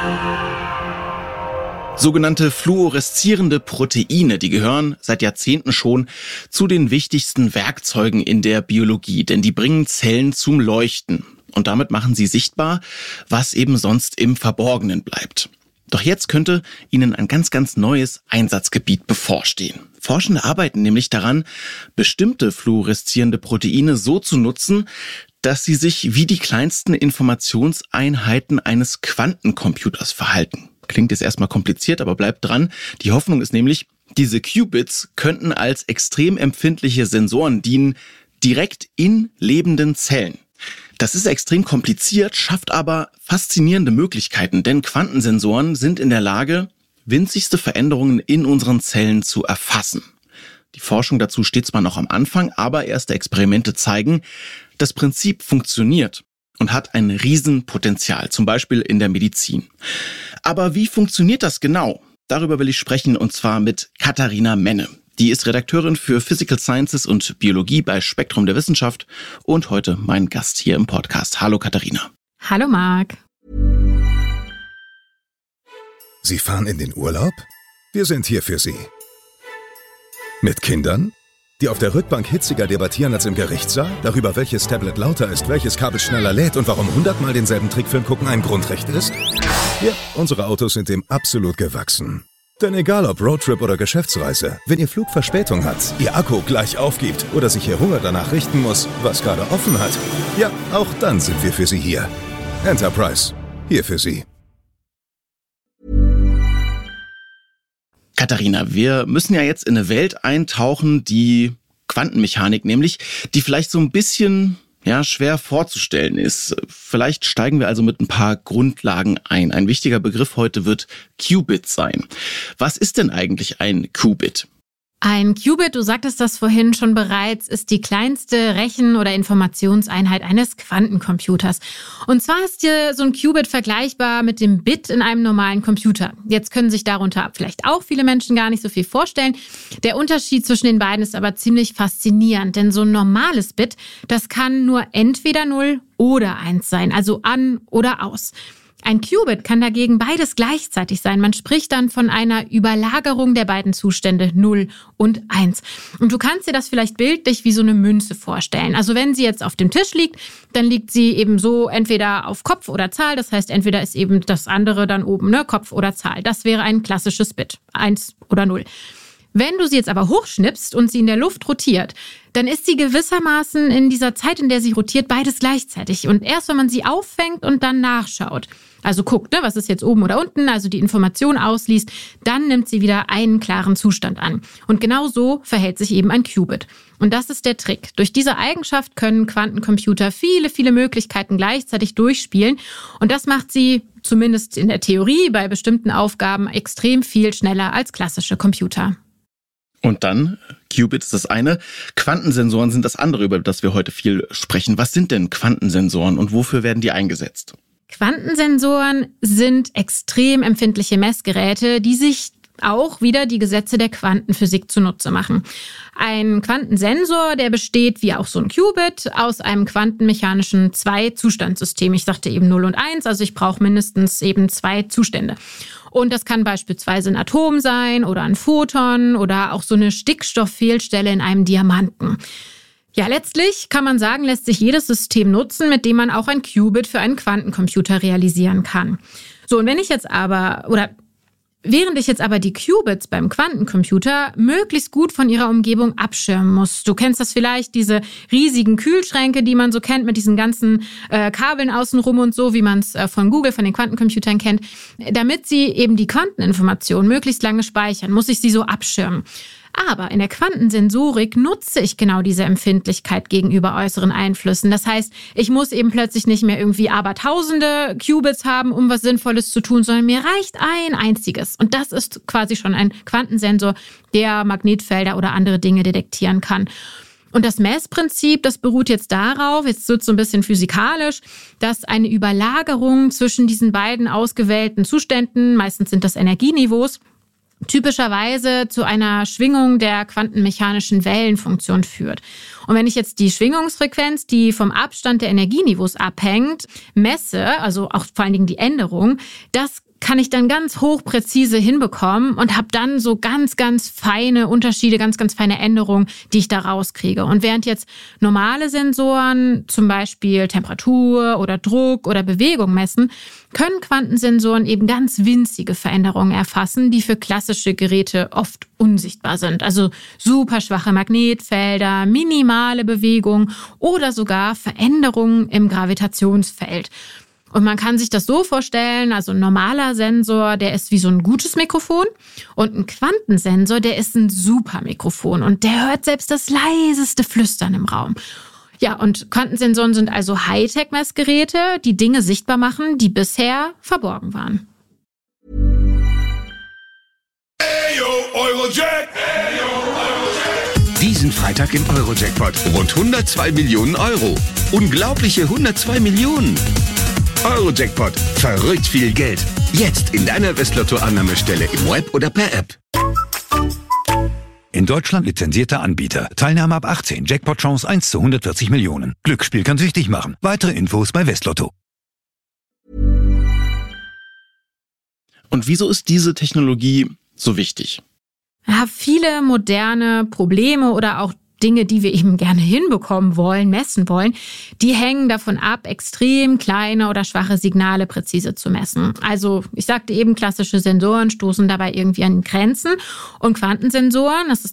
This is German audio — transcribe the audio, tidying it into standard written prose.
Sogenannte fluoreszierende Proteine, die gehören seit Jahrzehnten schon zu den wichtigsten Werkzeugen in der Biologie, denn die bringen Zellen zum Leuchten und damit machen sie sichtbar, was eben sonst im Verborgenen bleibt. Doch jetzt könnte ihnen ein ganz, ganz neues Einsatzgebiet bevorstehen. Forschende arbeiten nämlich daran, bestimmte fluoreszierende Proteine so zu nutzen, dass sie sich wie die kleinsten Informationseinheiten eines Quantencomputers verhalten. Klingt jetzt erstmal kompliziert, aber bleibt dran. Die Hoffnung ist nämlich, diese Qubits könnten als extrem empfindliche Sensoren dienen, direkt in lebenden Zellen. Das ist extrem kompliziert, schafft aber faszinierende Möglichkeiten, denn Quantensensoren sind in der Lage, winzigste Veränderungen in unseren Zellen zu erfassen. Die Forschung dazu steht zwar noch am Anfang, aber erste Experimente zeigen, das Prinzip funktioniert und hat ein Riesenpotenzial, zum Beispiel in der Medizin. Aber wie funktioniert das genau? Darüber will ich sprechen, und zwar mit Katharina Menne. Die ist Redakteurin für Physical Sciences und Biologie bei Spektrum der Wissenschaft und heute mein Gast hier im Podcast. Hallo Katharina. Hallo Marc. Sie fahren in den Urlaub? Wir sind hier für Sie. Mit Kindern, die auf der Rückbank hitziger debattieren als im Gerichtssaal, darüber welches Tablet lauter ist, welches Kabel schneller lädt und warum 100-mal denselben Trickfilm gucken ein Grundrecht ist? Ja, unsere Autos sind dem absolut gewachsen. Denn egal ob Roadtrip oder Geschäftsreise, wenn Ihr Flug Verspätung hat, Ihr Akku gleich aufgibt oder sich Ihr Hunger danach richten muss, was gerade offen hat, ja, auch dann sind wir für Sie hier. Enterprise, hier für Sie. Katharina, wir müssen ja jetzt in eine Welt eintauchen, die Quantenmechanik nämlich, die vielleicht so ein bisschen schwer vorzustellen ist. Vielleicht steigen wir also mit ein paar Grundlagen ein. Ein wichtiger Begriff heute wird Qubit sein. Was ist denn eigentlich ein Qubit? Ein Qubit, du sagtest das vorhin schon bereits, ist die kleinste Rechen- oder Informationseinheit eines Quantencomputers. Und zwar ist hier so ein Qubit vergleichbar mit dem Bit in einem normalen Computer. Jetzt können sich darunter vielleicht auch viele Menschen gar nicht so viel vorstellen. Der Unterschied zwischen den beiden ist aber ziemlich faszinierend, denn so ein normales Bit, das kann nur entweder 0 oder 1 sein, also an oder aus. Ein Qubit kann dagegen beides gleichzeitig sein. Man spricht dann von einer Überlagerung der beiden Zustände 0 und 1. Und du kannst dir das vielleicht bildlich wie so eine Münze vorstellen. Also wenn sie jetzt auf dem Tisch liegt, dann liegt sie eben so entweder auf Kopf oder Zahl. Das heißt, entweder ist eben das andere dann oben, Kopf oder Zahl. Das wäre ein klassisches Bit, 1 oder 0. Wenn du sie jetzt aber hochschnippst und sie in der Luft rotiert, dann ist sie gewissermaßen in dieser Zeit, in der sie rotiert, beides gleichzeitig. Und erst wenn man sie auffängt und dann nachschaut, also guckt, was ist jetzt oben oder unten, also die Information ausliest, dann nimmt sie wieder einen klaren Zustand an. Und genau so verhält sich eben ein Qubit. Und das ist der Trick. Durch diese Eigenschaft können Quantencomputer viele, viele Möglichkeiten gleichzeitig durchspielen. Und das macht sie, zumindest in der Theorie, bei bestimmten Aufgaben extrem viel schneller als klassische Computer. Und dann, Qubit ist das eine, Quantensensoren sind das andere, über das wir heute viel sprechen. Was sind denn Quantensensoren und wofür werden die eingesetzt? Quantensensoren sind extrem empfindliche Messgeräte, die sich auch wieder die Gesetze der Quantenphysik zunutze machen. Ein Quantensensor, der besteht, wie auch so ein Qubit, aus einem quantenmechanischen Zwei-Zustandssystem. Ich sagte eben 0 und 1, also ich brauche mindestens eben 2 Zustände. Und das kann beispielsweise ein Atom sein oder ein Photon oder auch so eine Stickstofffehlstelle in einem Diamanten. Ja, letztlich kann man sagen, lässt sich jedes System nutzen, mit dem man auch ein Qubit für einen Quantencomputer realisieren kann. So, und während ich jetzt aber die Qubits beim Quantencomputer möglichst gut von ihrer Umgebung abschirmen muss. Du kennst das vielleicht, diese riesigen Kühlschränke, die man so kennt mit diesen ganzen Kabeln außenrum und so, wie man es von Google, von den Quantencomputern kennt. Damit sie eben die Quanteninformation möglichst lange speichern, muss ich sie so abschirmen. Aber in der Quantensensorik nutze ich genau diese Empfindlichkeit gegenüber äußeren Einflüssen. Das heißt, ich muss eben plötzlich nicht mehr irgendwie abertausende Qubits haben, um was Sinnvolles zu tun, sondern mir reicht ein einziges. Und das ist quasi schon ein Quantensensor, der Magnetfelder oder andere Dinge detektieren kann. Und das Messprinzip, das beruht jetzt darauf, jetzt wird es so ein bisschen physikalisch, dass eine Überlagerung zwischen diesen beiden ausgewählten Zuständen, meistens sind das Energieniveaus, typischerweise zu einer Schwingung der quantenmechanischen Wellenfunktion führt. Und wenn ich jetzt die Schwingungsfrequenz, die vom Abstand der Energieniveaus abhängt, messe, also auch vor allen Dingen die Änderung, das kann ich dann ganz hochpräzise hinbekommen und habe dann so ganz, ganz feine Unterschiede, ganz, ganz feine Änderungen, die ich da rauskriege. Und während jetzt normale Sensoren zum Beispiel Temperatur oder Druck oder Bewegung messen, können Quantensensoren eben ganz winzige Veränderungen erfassen, die für klassische Geräte oft unsichtbar sind. Also super schwache Magnetfelder, minimale Bewegungen oder sogar Veränderungen im Gravitationsfeld. Und man kann sich das so vorstellen, also ein normaler Sensor, der ist wie so ein gutes Mikrofon und ein Quantensensor, der ist ein Supermikrofon und der hört selbst das leiseste Flüstern im Raum. Ja, und Quantensensoren sind also Hightech-Messgeräte, die Dinge sichtbar machen, die bisher verborgen waren. Diesen Freitag im Eurojackpot. Rund 102 Millionen Euro. Unglaubliche 102 Millionen. Eurojackpot. Verrückt viel Geld. Jetzt in deiner Westlotto-Annahmestelle im Web oder per App. In Deutschland lizenzierter Anbieter. Teilnahme ab 18. Jackpot-Chance 1 zu 140 Millionen. Glücksspiel kann süchtig machen. Weitere Infos bei Westlotto. Und wieso ist diese Technologie so wichtig? Ja, viele moderne Probleme oder auch Dinge, die wir eben gerne hinbekommen wollen, messen wollen, die hängen davon ab, extrem kleine oder schwache Signale präzise zu messen. Also ich sagte eben, klassische Sensoren stoßen dabei irgendwie an Grenzen und Quantensensoren, das ist